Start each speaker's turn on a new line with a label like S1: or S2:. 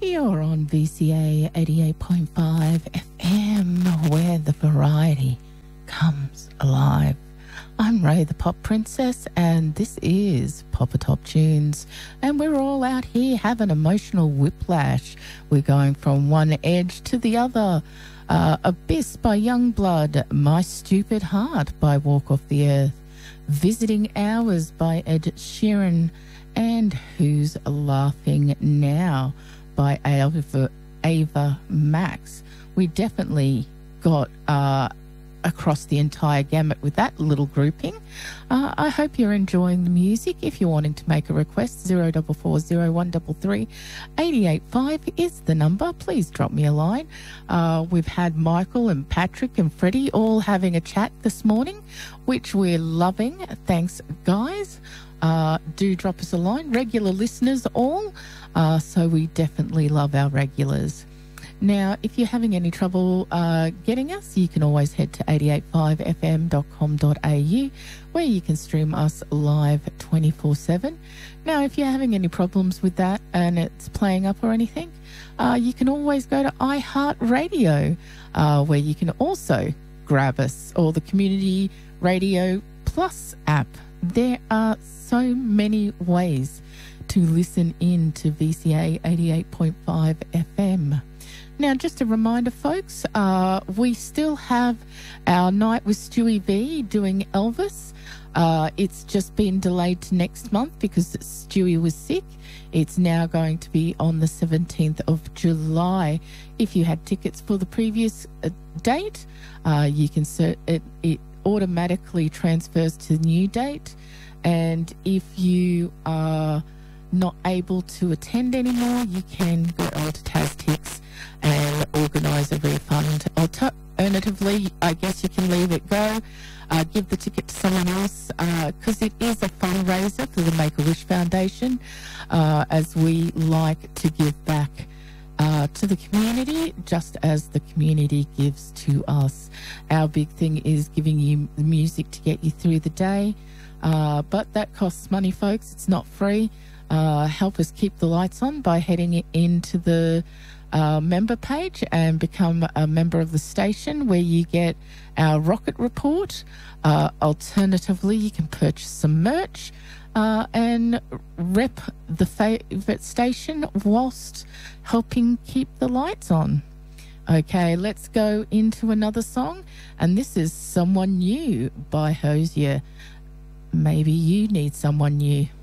S1: You're on VCA 88.5 FM, where the variety comes alive. I'm Ray the Pop Princess, and this is Pop Top Tunes. And we're all out here having emotional whiplash. We're going from one edge to the other. Abyss by Youngblood, My Stupid Heart by Walk Off the Earth, Visiting Hours by Ed Sheeran, and Who's Laughing Now by Ava Max. We definitely got across the entire gamut with that little grouping. I hope you're enjoying the music. If you're wanting to make a request, 0440133885 is the number. Please drop me a line. We've had Michael and Patrick and Freddie all having a chat this morning, which we're loving. Thanks, guys. Do drop us a line. Regular listeners all. So we definitely love our regulars. Now, if you're having any trouble getting us, you can always head to 885fm.com.au, where you can stream us live 24/7. Now, if you're having any problems with that and it's playing up or anything, you can always go to iHeartRadio, where you can also grab us, or the Community Radio Plus app. There are so many ways to listen in to VCA 88.5 FM. Now, just a reminder, folks, we still have our night with Stewie V doing Elvis. It's just been delayed to next month because Stewie was sick. It's now going to be on the 17th of July. If you had tickets for the previous date, you can it automatically transfers to the new date. And if you are not able to attend anymore, you can go on to TazTix and organise a refund. Alternatively, I guess you can leave it go, give the ticket to someone else, because it is a fundraiser for the Make-A-Wish Foundation, as we like to give back to the community, just as the community gives to us. Our big thing is giving you the music to get you through the day, but that costs money, folks. It's not free. Help us keep the lights on by heading into the member page and become a member of the station, where you get our rocket report. Alternatively, you can purchase some merch and rep the favourite station whilst helping keep the lights on. Okay, let's go into another song, and this is Someone New by Hosier. Maybe you need someone new.